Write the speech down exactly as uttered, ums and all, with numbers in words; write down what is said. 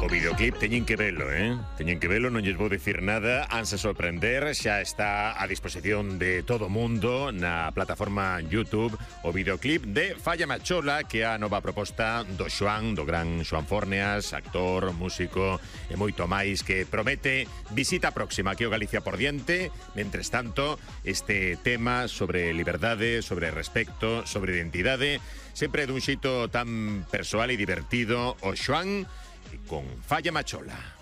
O videoclip teñen que velo, eh? Teñen que velo, non lles vou dicir nada, hanse sorprender, xa está a disposición de todo o mundo na plataforma YouTube o videoclip de Falla Machola, que é a nova proposta do Xoán, do gran Xoán Forneas, actor, músico e moito máis, que promete visita próxima aquí o Galicia por diante. Mentres tanto, este tema sobre liberdade, sobre respecto, sobre identidade, sempre dun xeito tan persoal e divertido, o Xoán con Falla Machola.